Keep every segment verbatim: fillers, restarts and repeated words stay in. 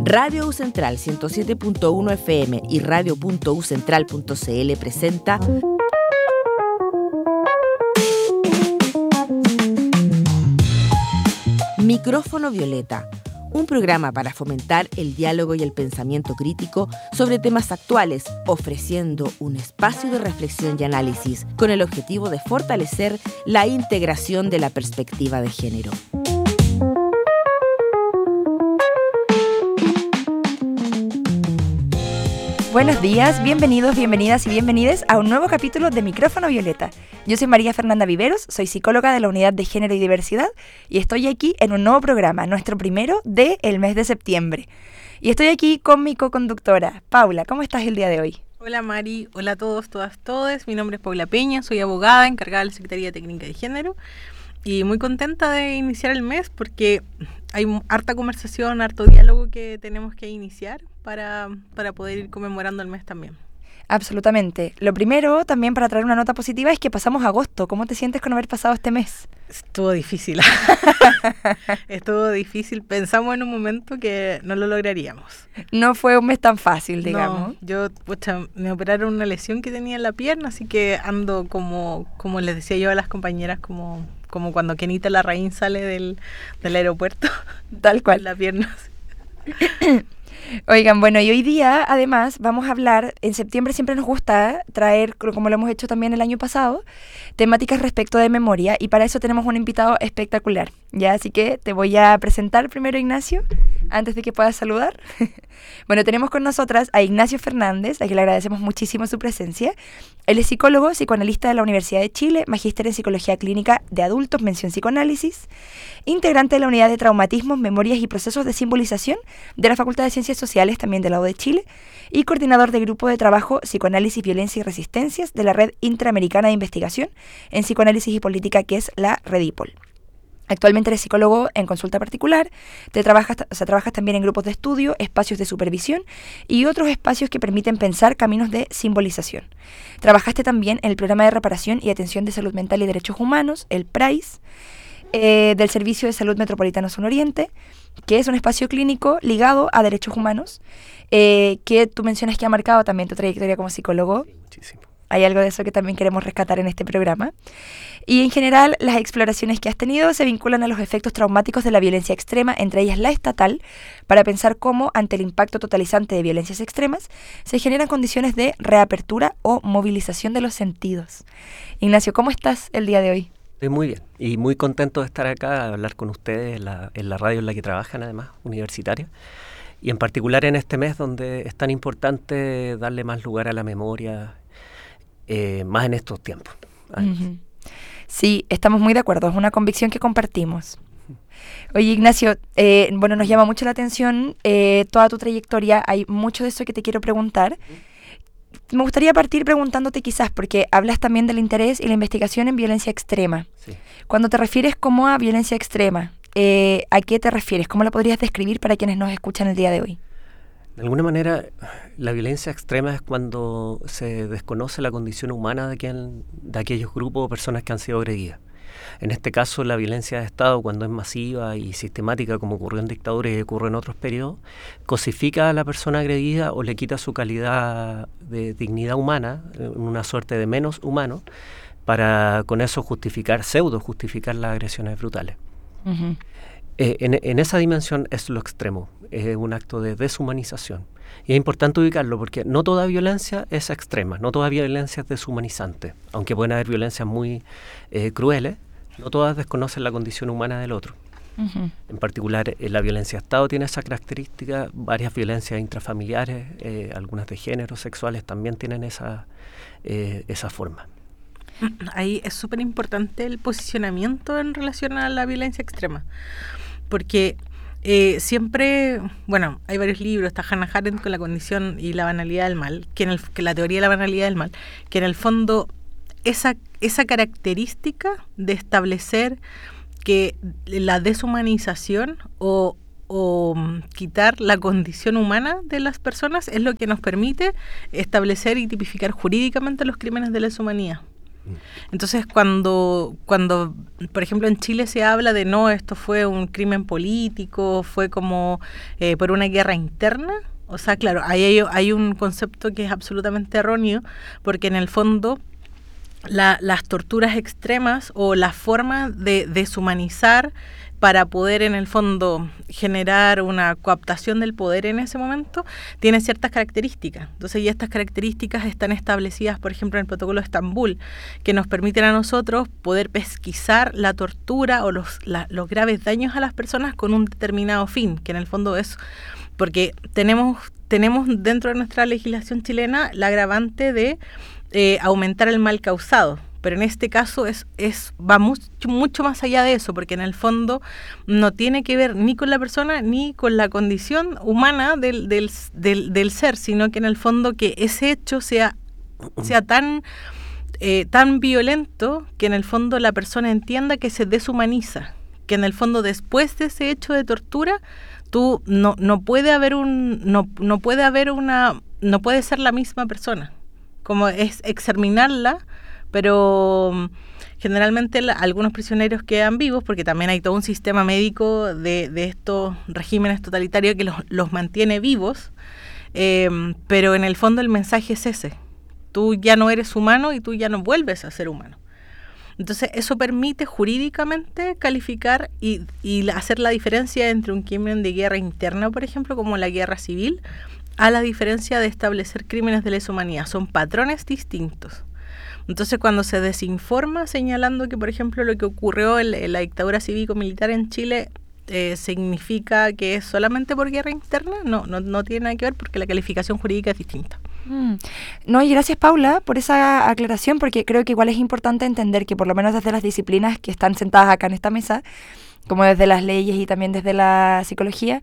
Radio U Central ciento siete punto uno F M y radio punto u central punto c l presenta Micrófono Violeta, un programa para fomentar el diálogo y el pensamiento crítico sobre temas actuales, ofreciendo un espacio de reflexión y análisis con el objetivo de fortalecer la integración de la perspectiva de género. Buenos días, bienvenidos, bienvenidas y bienvenides a un nuevo capítulo de Micrófono Violeta. Yo soy María Fernanda Viveros, soy psicóloga de la Unidad de Género y Diversidad y estoy aquí en un nuevo programa, nuestro primero del mes de septiembre. Y estoy aquí con mi coconductora, Paula. ¿Cómo estás el día de hoy? Hola Mari, hola a todos, todas, todes. Mi nombre es Paula Peña, soy abogada encargada de la Secretaría Técnica de Género y muy contenta de iniciar el mes porque hay harta conversación, harto diálogo que tenemos que iniciar para, para poder ir conmemorando el mes también. Absolutamente. Lo primero, también para traer una nota positiva, es que pasamos agosto. ¿Cómo te sientes con haber pasado este mes? Estuvo difícil. Estuvo difícil. Pensamos en un momento que no lo lograríamos. No fue un mes tan fácil, digamos. No, yo, pucha, me operaron una lesión que tenía en la pierna, así que ando como, como les decía yo a las compañeras, como, como cuando Kenita Larraín sale del, del aeropuerto. Tal cual. La pierna. Oigan, bueno, y hoy día, además, vamos a hablar, en septiembre siempre nos gusta traer, como lo hemos hecho también el año pasado, temáticas respecto de memoria, y para eso tenemos un invitado espectacular, ¿ya? Así que te voy a presentar primero, Ignacio, antes de que puedas saludar. Bueno, tenemos con nosotras a Ignacio Fernández, a quien le agradecemos muchísimo su presencia. Él es psicólogo, psicoanalista de la Universidad de Chile, magíster en Psicología Clínica de Adultos, mención Psicoanálisis, integrante de la Unidad de Traumatismos, Memorias y Procesos de Simbolización de la Facultad de Ciencias Sociales, también de la U de Chile, y coordinador de Grupo de Trabajo Psicoanálisis, Violencia y Resistencias de la Red Interamericana de Investigación en Psicoanálisis y Política, que es la REDIPOL. Actualmente eres psicólogo en consulta particular, te trabajas, o sea, trabajas también en grupos de estudio, espacios de supervisión y otros espacios que permiten pensar caminos de simbolización. Trabajaste también en el Programa de Reparación y Atención de Salud Mental y Derechos Humanos, el PRAIS, eh, del Servicio de Salud Metropolitano Sur Oriente, que es un espacio clínico ligado a derechos humanos, eh, que tú mencionas que ha marcado también tu trayectoria como psicólogo. Sí, muchísimo. Hay algo de eso que también queremos rescatar en este programa. Y en general, las exploraciones que has tenido se vinculan a los efectos traumáticos de la violencia extrema, entre ellas la estatal, para pensar cómo, ante el impacto totalizante de violencias extremas, se generan condiciones de reapertura o movilización de los sentidos. Ignacio, ¿cómo estás el día de hoy? Estoy muy bien y muy contento de estar acá, a hablar con ustedes en la, en la radio en la que trabajan, además, universitaria. Y en particular en este mes donde es tan importante darle más lugar a la memoria, eh, más en estos tiempos. Uh-huh. Sí, estamos muy de acuerdo, es una convicción que compartimos. Oye, Ignacio, eh, bueno, nos llama mucho la atención eh, toda tu trayectoria, hay mucho de eso que te quiero preguntar. Me gustaría partir preguntándote quizás, porque hablas también del interés y la investigación en violencia extrema. Sí. Cuando te refieres como a violencia extrema, eh, ¿a qué te refieres? ¿Cómo la podrías describir para quienes nos escuchan el día de hoy? De alguna manera, la violencia extrema es cuando se desconoce la condición humana de, quien, de aquellos grupos o personas que han sido agredidas. En este caso, la violencia de Estado, cuando es masiva y sistemática, como ocurrió en dictaduras y ocurre en otros periodos, cosifica a la persona agredida o le quita su calidad de dignidad humana, una suerte de menos humano, para con eso justificar, pseudo justificar las agresiones brutales. Uh-huh. Eh, en, en esa dimensión es lo extremo, es un acto de deshumanización. Y es importante ubicarlo porque no toda violencia es extrema, no toda violencia es deshumanizante, aunque pueden haber violencias muy eh, crueles, no todas desconocen la condición humana del otro. Uh-huh. En particular, eh, la violencia de Estado tiene esa característica, varias violencias intrafamiliares, eh, algunas de género, sexuales, también tienen esa, eh, esa forma. Ahí es súper importante el posicionamiento en relación a la violencia extrema, porque eh, siempre, bueno, hay varios libros, está Hannah Arendt con La condición y la banalidad del mal, que en el, que la teoría de la banalidad del mal, que en el fondo esa, esa característica de establecer que la deshumanización o, o quitar la condición humana de las personas es lo que nos permite establecer y tipificar jurídicamente los crímenes de lesa humanidad. Entonces, cuando, cuando, por ejemplo, en Chile se habla de no, esto fue un crimen político, fue como eh, por una guerra interna, o sea, claro, ahí hay, hay un concepto que es absolutamente erróneo, porque en el fondo la, las torturas extremas o la forma de deshumanizar para poder en el fondo generar una cooptación del poder en ese momento, tiene ciertas características. Entonces, y estas características están establecidas, por ejemplo, en el Protocolo de Estambul, que nos permiten a nosotros poder pesquisar la tortura o los, la, los graves daños a las personas con un determinado fin, que en el fondo es porque tenemos, tenemos dentro de nuestra legislación chilena la agravante de eh, aumentar el mal causado. Pero en este caso es, es va mucho, mucho más allá de eso, porque en el fondo no tiene que ver ni con la persona ni con la condición humana del, del, del, del ser, sino que en el fondo que ese hecho sea, sea tan, eh, tan violento que en el fondo la persona entienda que se deshumaniza, que en el fondo después de ese hecho de tortura, tú no, no puede haber un, no, no puede haber una, no puede ser la misma persona, como es exterminarla. Pero generalmente la, algunos prisioneros quedan vivos porque también hay todo un sistema médico de, de estos regímenes totalitarios que los, los mantiene vivos, eh, pero en el fondo el mensaje es ese: tú ya no eres humano y tú ya no vuelves a ser humano. Entonces eso permite jurídicamente calificar y, y hacer la diferencia entre un crimen de guerra interna, por ejemplo, como la guerra civil, a la diferencia de establecer crímenes de lesa humanidad. Son patrones distintos. Entonces, cuando se desinforma señalando que, por ejemplo, lo que ocurrió en, en la dictadura cívico-militar en Chile eh, significa que es solamente por guerra interna, no, no, no tiene nada que ver porque la calificación jurídica es distinta. Mm. No, y gracias, Paula, por esa aclaración, porque creo que igual es importante entender que por lo menos desde las disciplinas que están sentadas acá en esta mesa, como desde las leyes y también desde la psicología,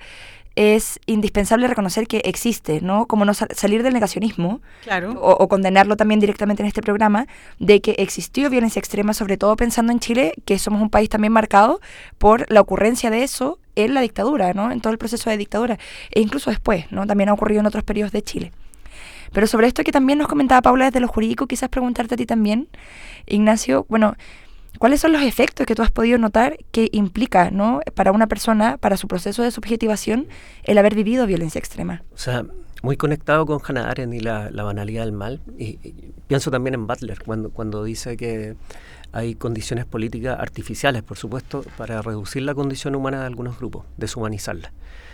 es indispensable reconocer que existe, ¿no? Como no sal- salir del negacionismo, claro, o, o condenarlo también directamente en este programa, de que existió violencia extrema, sobre todo pensando en Chile, que somos un país también marcado por la ocurrencia de eso en la dictadura, ¿no? En todo el proceso de dictadura, e incluso después, ¿no? También ha ocurrido en otros periodos de Chile. Pero sobre esto que también nos comentaba Paula desde lo jurídico, quizás preguntarte a ti también, Ignacio, bueno, ¿cuáles son los efectos que tú has podido notar que implica, ¿no? para una persona, para su proceso de subjetivación, el haber vivido violencia extrema? O sea, muy conectado con Hannah Arendt y la, la banalidad del mal. Y, y pienso también en Butler, cuando, cuando dice que hay condiciones políticas artificiales, por supuesto, para reducir la condición humana de algunos grupos, deshumanizarla.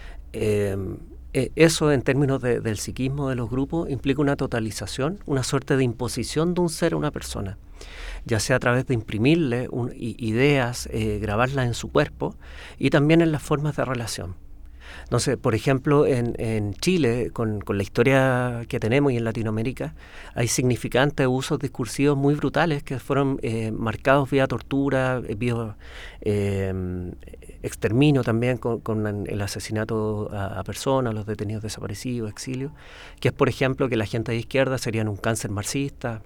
Eh, eh, eso, en términos de, del psiquismo de los grupos, implica una totalización, una suerte de imposición de un ser a una persona, ya sea a través de imprimirle un, i, ideas, eh, grabarlas en su cuerpo y también en las formas de relación. Entonces, por ejemplo, en, en Chile, con, con la historia que tenemos y en Latinoamérica, hay significantes usos discursivos muy brutales que fueron eh, marcados vía tortura, vía eh, exterminio también con, con el asesinato a, a personas, los detenidos desaparecidos, exilio, que es, por ejemplo, que la gente de izquierda serían un cáncer marxista,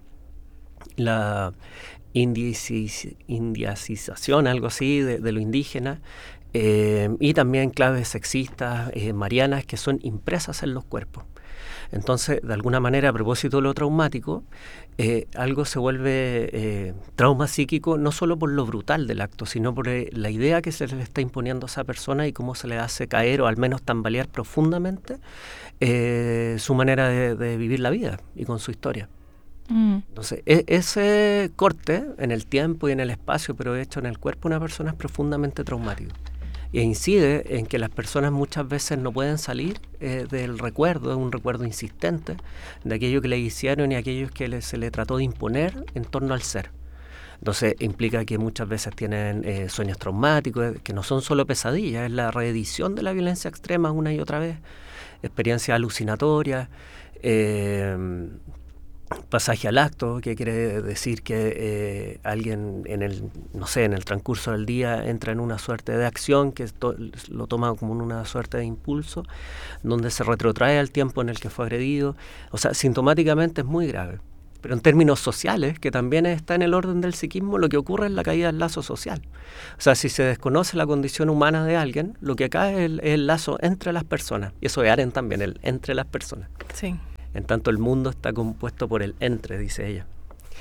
la indicis, indiacización, algo así, de, de lo indígena, eh, y también claves sexistas, eh, marianas, que son impresas en los cuerpos. Entonces, de alguna manera, a propósito de lo traumático, eh, algo se vuelve eh, trauma psíquico no solo por lo brutal del acto, sino por eh, la idea que se le está imponiendo a esa persona y cómo se le hace caer o al menos tambalear profundamente eh, su manera de, de vivir la vida y con su historia. Mm. Entonces, e- ese corte en el tiempo y en el espacio, pero hecho en el cuerpo de una persona, es profundamente traumático. E incide en que las personas muchas veces no pueden salir eh, del recuerdo, de un recuerdo insistente, de aquello que le hicieron y aquello que le, se le trató de imponer en torno al ser. Entonces, implica que muchas veces tienen eh, sueños traumáticos, que no son solo pesadillas, es la reedición de la violencia extrema una y otra vez, experiencias alucinatorias, eh, pasaje al acto, que quiere decir que eh, alguien en el, no sé, en el transcurso del día entra en una suerte de acción que to- lo toma como una suerte de impulso, donde se retrotrae al tiempo en el que fue agredido. O sea, sintomáticamente es muy grave. Pero en términos sociales, que también está en el orden del psiquismo, lo que ocurre es la caída del lazo social. O sea, si se desconoce la condición humana de alguien, lo que cae es el, es el lazo entre las personas. Y eso es Arendt también, el entre las personas. Sí. En tanto, el mundo está compuesto por el entre, dice ella.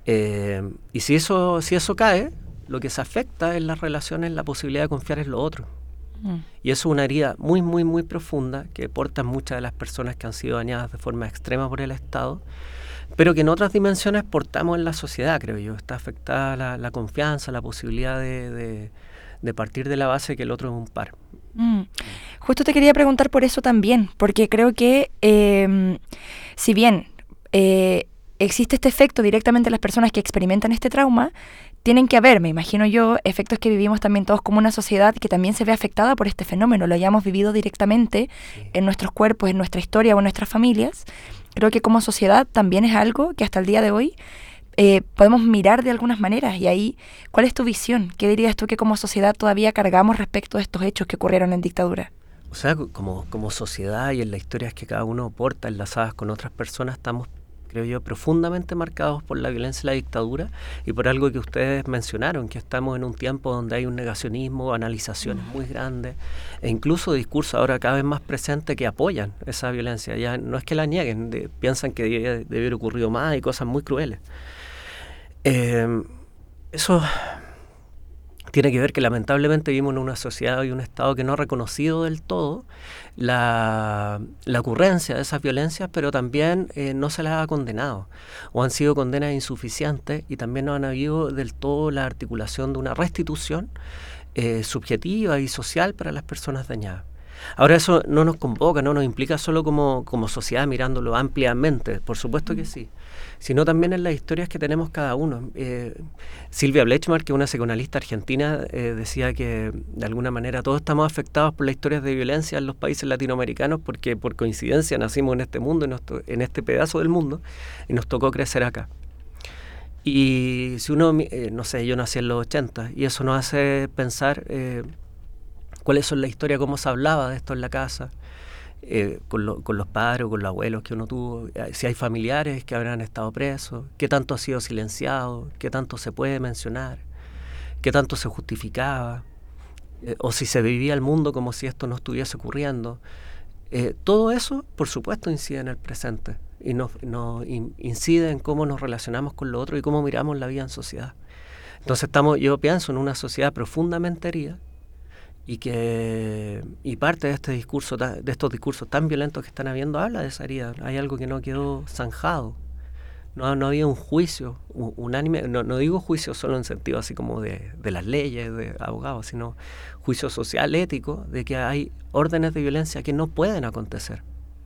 Eh, y si eso, si eso cae, lo que se afecta en las relaciones, la posibilidad de confiar en lo otro. Mm. Y eso es una herida muy, muy, muy profunda que portan muchas de las personas que han sido dañadas de forma extrema por el Estado, pero que en otras dimensiones portamos en la sociedad, creo yo. Está afectada la, la confianza, la posibilidad de, de, de partir de la base que el otro es un par. Mm. Justo te quería preguntar por eso también, porque creo que eh, si bien eh, existe este efecto directamente en las personas que experimentan este trauma, tienen que haber, me imagino yo, efectos que vivimos también todos como una sociedad que también se ve afectada por este fenómeno, lo hayamos vivido directamente sí. en nuestros cuerpos, en nuestra historia o en nuestras familias. Creo que como sociedad también es algo que hasta el día de hoy eh, podemos mirar de algunas maneras. Y ahí, ¿cuál es tu visión? ¿Qué dirías tú que como sociedad todavía cargamos respecto de estos hechos que ocurrieron en dictadura? O sea, como, como sociedad y en las historias que cada uno aporta enlazadas con otras personas, estamos, creo yo, profundamente marcados por la violencia y la dictadura y por algo que ustedes mencionaron, que estamos en un tiempo donde hay un negacionismo, banalizaciones muy grandes e incluso discursos ahora cada vez más presentes que apoyan esa violencia. Ya no es que la nieguen, de, piensan que debe, debe haber ocurrido más y cosas muy crueles. Eh, eso tiene que ver que lamentablemente vivimos en una sociedad y un Estado que no ha reconocido del todo la, la ocurrencia de esas violencias, pero también eh, no se las ha condenado, o han sido condenas insuficientes y también no han habido del todo la articulación de una restitución eh, subjetiva y social para las personas dañadas. Ahora eso no nos convoca, no nos implica solo como, como sociedad mirándolo ampliamente, por supuesto que sí, sino también en las historias que tenemos cada uno. Eh, Silvia Blechmar, que es una psicoanalista argentina, eh, decía que de alguna manera todos estamos afectados por las historias de violencia en los países latinoamericanos porque por coincidencia nacimos en este mundo, en, nuestro, en este pedazo del mundo, y nos tocó crecer acá. Y si uno, eh, no sé, yo nací en los ochenta, y eso nos hace pensar eh, cuáles son las historias, cómo se hablaba de esto en la casa, eh, con, lo, con los padres o con los abuelos que uno tuvo, eh, si hay familiares que habrán estado presos, qué tanto ha sido silenciado, qué tanto se puede mencionar, qué tanto se justificaba, eh, o si se vivía el mundo como si esto no estuviese ocurriendo. Eh, todo eso, por supuesto, incide en el presente y nos, nos in, incide en cómo nos relacionamos con lo otro y cómo miramos la vida en sociedad. Entonces estamos, yo pienso en una sociedad profundamente herida, y que y parte de este discurso de estos discursos tan violentos que están habiendo habla de esa herida. Hay algo que no quedó zanjado, no, no había un juicio unánime, no, no digo juicio solo en sentido así como de, de las leyes, de abogados, sino juicio social, ético, de que hay órdenes de violencia que no pueden acontecer.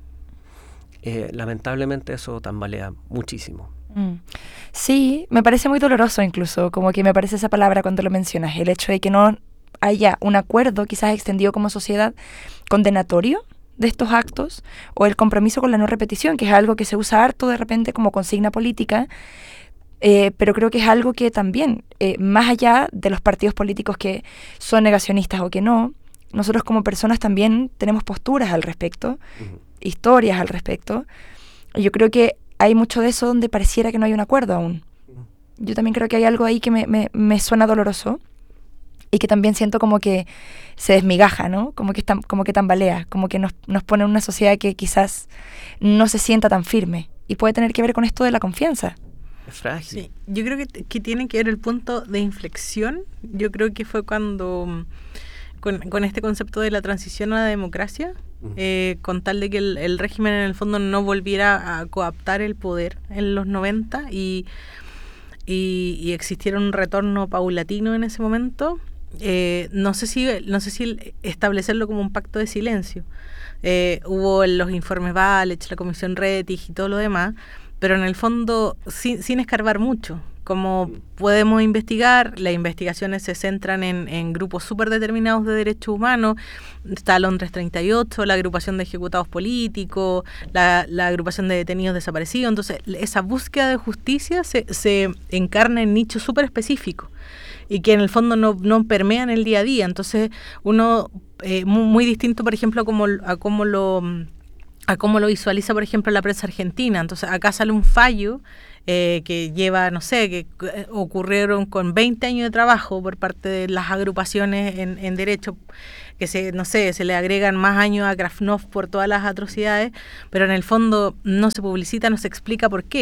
Eh, lamentablemente eso tambalea muchísimo. Mm. Sí, me parece muy doloroso incluso, como que me parece esa palabra cuando lo mencionas, el hecho de que no haya un acuerdo quizás extendido como sociedad condenatorio de estos actos o el compromiso con la no repetición, que es algo que se usa harto de repente como consigna política, eh, pero creo que es algo que también, eh, más allá de los partidos políticos que son negacionistas o que no, nosotros como personas también tenemos posturas al respecto, uh-huh. historias al respecto. Yo creo que hay mucho de eso donde pareciera que no hay un acuerdo aún. Uh-huh. Yo también creo que hay algo ahí que me, me, me suena doloroso. Y que también siento como que se desmigaja, ¿no? Como que, está, como que tambalea, como que nos, nos pone en una sociedad que quizás no se sienta tan firme. Y puede tener que ver con esto de la confianza. Es frágil. Sí, yo creo que, que tiene que ver el punto de inflexión. Yo creo que fue cuando, con, con este concepto de la transición a la democracia, uh-huh. eh, con tal de que el, el régimen en el fondo no volviera a coaptar el poder en los noventa y, y, y existiera un retorno paulatino en ese momento. Eh, no sé si no sé si establecerlo como un pacto de silencio. Eh, hubo los informes Valech, la comisión Rettig y todo lo demás, pero en el fondo sin, sin escarbar mucho. Como podemos investigar, las investigaciones se centran en, en grupos súper determinados de derechos humanos. Está Londres treinta y ocho, la agrupación de ejecutados políticos, la, la agrupación de detenidos desaparecidos. Entonces, esa búsqueda de justicia se, se encarna en nichos súper específicos y que en el fondo no, no permean el día a día. Entonces, uno, eh, muy, muy distinto, por ejemplo, a cómo, a cómo lo... a cómo lo visualiza, por ejemplo, la prensa argentina. Entonces, acá sale un fallo eh, que lleva, no sé, que eh, ocurrieron con veinte años de trabajo por parte de las agrupaciones en, en derecho, que se, no sé, se le agregan más años a Krafnov por todas las atrocidades, pero en el fondo no se publicita, no se explica por qué.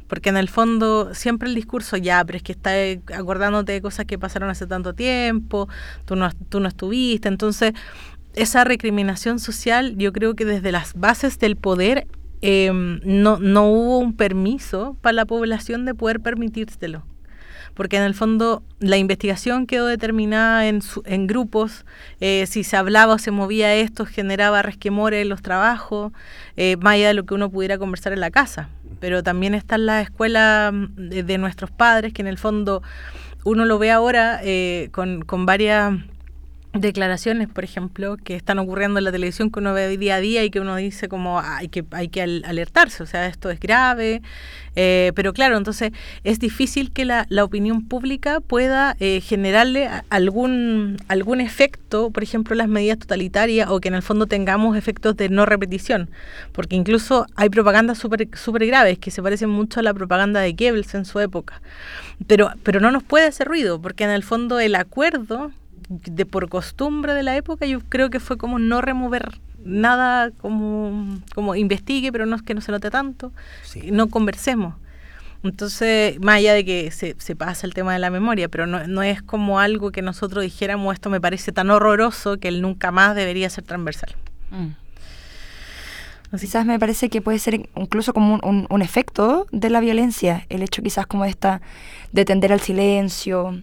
porque en el fondo siempre el discurso, ya, pero es que estás acordándote de cosas que pasaron hace tanto tiempo, tú no, tú no estuviste, entonces esa recriminación social, yo creo que desde las bases del poder eh, no, no hubo un permiso para la población de poder permitírselo. Porque en el fondo la investigación quedó determinada en, su, en grupos, eh, si se hablaba o se movía esto, generaba resquemores en los trabajos, eh, más allá de lo que uno pudiera conversar en la casa. Pero también están las escuelas de, de nuestros padres, que en el fondo uno lo ve ahora eh, con, con varias declaraciones, por ejemplo, que están ocurriendo en la televisión, que uno ve día a día y que uno dice como ah, hay que hay que alertarse, o sea, esto es grave, eh, pero claro, entonces es difícil que la, la opinión pública pueda eh, generarle algún algún efecto, por ejemplo, las medidas totalitarias, o que en el fondo tengamos efectos de no repetición, porque incluso hay propagandas súper súper graves que se parecen mucho a la propaganda de Goebbels en su época, pero, pero no nos puede hacer ruido, porque en el fondo el acuerdo de por costumbre de la época, yo creo que fue como no remover nada, como, como investigue, pero no es que no se note tanto, sí. No conversemos. Entonces, más allá de que se, se pasa el tema de la memoria, pero no, no es como algo que nosotros dijéramos, esto me parece tan horroroso que él nunca más debería ser transversal. Mm. Quizás me parece que puede ser incluso como un, un, un efecto de la violencia, el hecho quizás como esta de tender al silencio,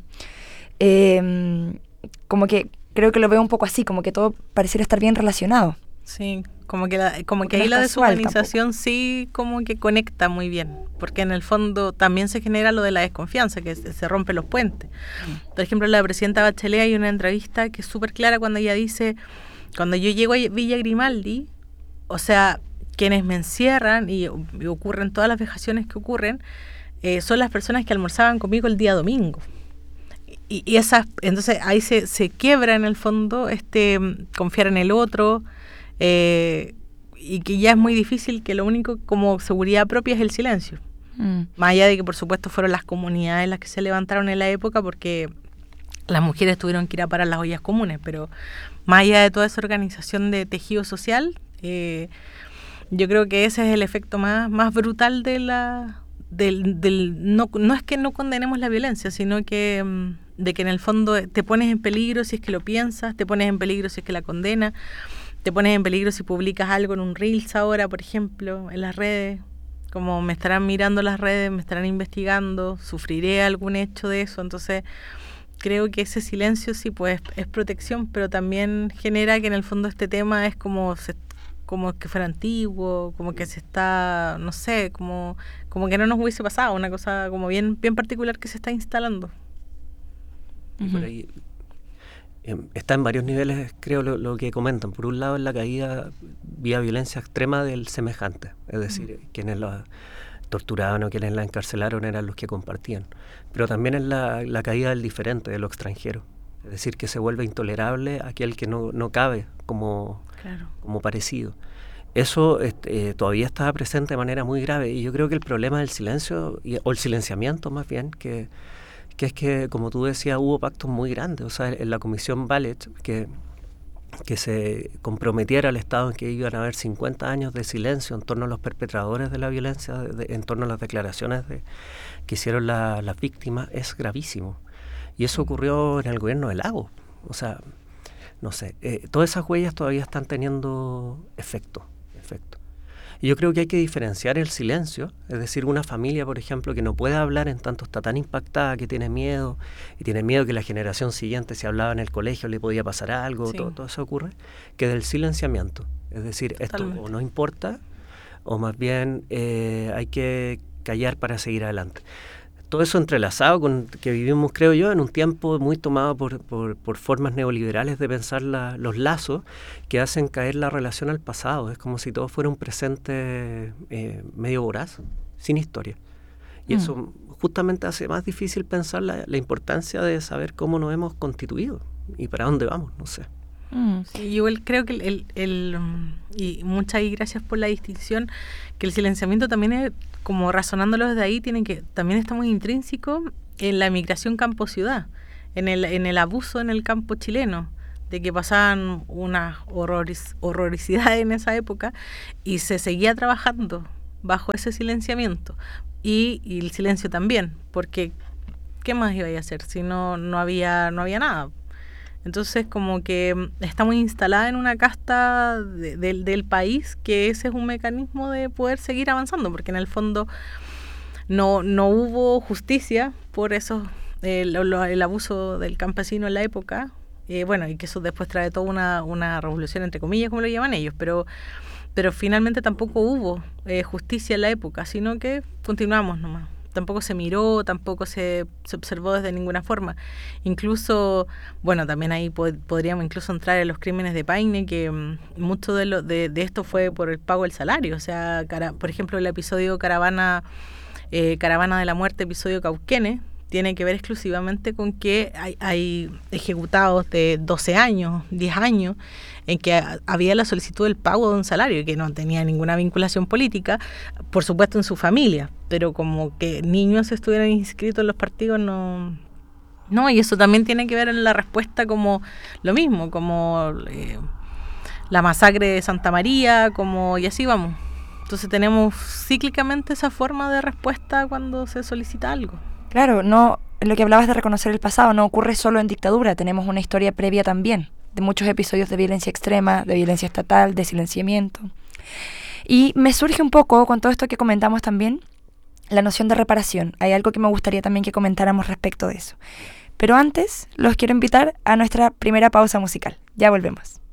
eh, como que creo que lo veo un poco así, como que todo pareciera estar bien relacionado. Sí, como que la, como que ahí la deshumanización sí como que conecta muy bien, porque en el fondo también se genera lo de la desconfianza, que se, se rompen los puentes. Mm. Por ejemplo, la presidenta Bachelet, hay una entrevista que es súper clara cuando ella dice, cuando yo llego a Villa Grimaldi, o sea, quienes me encierran y, y ocurren todas las vejaciones que ocurren, eh, son las personas que almorzaban conmigo el día domingo. Y, y esas, entonces ahí se, se quiebra en el fondo este confiar en el otro, eh, y que ya es muy difícil, que lo único como seguridad propia es el silencio. Mm. Más allá de que por supuesto fueron las comunidades las que se levantaron en la época, porque las mujeres tuvieron que ir a parar las ollas comunes, pero más allá de toda esa organización de tejido social, eh, yo creo que ese es el efecto más, más brutal de la... Del, del no, no es que no condenemos la violencia, sino que de que en el fondo te pones en peligro si es que lo piensas, te pones en peligro si es que la condenas, te pones en peligro si publicas algo en un Reels ahora, por ejemplo, en las redes, como me estarán mirando las redes, me estarán investigando, sufriré algún hecho de eso. Entonces creo que ese silencio sí pues es protección, pero también genera que en el fondo este tema es como se como que fuera antiguo, como que se está, no sé, como, como que no nos hubiese pasado, una cosa como bien, bien particular que se está instalando. Y por ahí eh, está en varios niveles, creo, lo, lo que comentan. Por un lado, en la caída vía violencia extrema del semejante, es decir, uh-huh. quienes la torturaban o quienes la encarcelaron eran los que compartían. Pero también es la, la caída del diferente, de lo extranjero. Es decir, que se vuelve intolerable aquel que no, no cabe como, claro. como parecido. Eso este, eh, todavía está presente de manera muy grave, y yo creo que el problema del silencio, y, o el silenciamiento más bien, que, que es que, como tú decías, hubo pactos muy grandes. O sea, en la Comisión Ballet, que, que se comprometiera al Estado en que iban a haber cincuenta años de silencio en torno a los perpetradores de la violencia, de, de, en torno a las declaraciones de, que hicieron la, las víctimas, es gravísimo. Y eso ocurrió en el gobierno de Lagos. O sea, no sé, eh, todas esas huellas todavía están teniendo efecto, efecto. Y yo creo que hay que diferenciar el silencio, es decir, una familia, por ejemplo, que no puede hablar en tanto está tan impactada, que tiene miedo, y tiene miedo que la generación siguiente, si hablaba en el colegio, le podía pasar algo, sí. todo, todo eso ocurre, que del silenciamiento. Es decir, Totalmente. Esto o no importa, o más bien eh, hay que callar para seguir adelante. Todo eso entrelazado con que vivimos, creo yo, en un tiempo muy tomado por, por, por formas neoliberales de pensar la, los lazos que hacen caer la relación al pasado. Es como si todo fuera un presente eh, medio voraz, sin historia. Y mm. eso justamente hace más difícil pensar la, la importancia de saber cómo nos hemos constituido y para dónde vamos, no sé. Mm, sí, yo creo que el, el, el y muchas gracias por la distinción, que el silenciamiento también es, como razonándolo desde ahí, tiene que también está muy intrínseco en la migración campo-ciudad, en el, en el abuso en el campo chileno, de que pasaban unas horroriz, horroricidades en esa época y se seguía trabajando bajo ese silenciamiento. Y, y el silencio también, porque ¿qué más iba a hacer si no, no había, no había nada? Entonces, como que está muy instalada en una casta de, de, del país, que ese es un mecanismo de poder seguir avanzando, porque en el fondo no, no hubo justicia por eso, eh, lo, lo, el abuso del campesino en la época, eh, bueno, y que eso después trae toda una, una revolución, entre comillas, como lo llaman ellos, pero, pero finalmente tampoco hubo eh, justicia en la época, sino que continuamos nomás. Tampoco se miró, tampoco se, se observó desde ninguna forma. Incluso, bueno, también ahí pod- podríamos incluso entrar en los crímenes de Paine, que um, mucho de, lo, de, de esto fue por el pago del salario. O sea, cara, por ejemplo, el episodio Caravana, eh, Caravana de la Muerte, episodio Cauquenes, tiene que ver exclusivamente con que hay, hay ejecutados de doce años, diez años, en que había la solicitud del pago de un salario que no tenía ninguna vinculación política, por supuesto en su familia, pero como que niños estuvieran inscritos en los partidos no... No, y eso también tiene que ver en la respuesta como lo mismo, como eh, la masacre de Santa María, como y así vamos. Entonces tenemos cíclicamente esa forma de respuesta cuando se solicita algo. Claro, no, lo que hablabas de reconocer el pasado no ocurre solo en dictadura, tenemos una historia previa también, de muchos episodios de violencia extrema, de violencia estatal, de silenciamiento. Y me surge un poco, con todo esto que comentamos también, la noción de reparación. Hay algo que me gustaría también que comentáramos respecto de eso. Pero antes, los quiero invitar a nuestra primera pausa musical. Ya volvemos.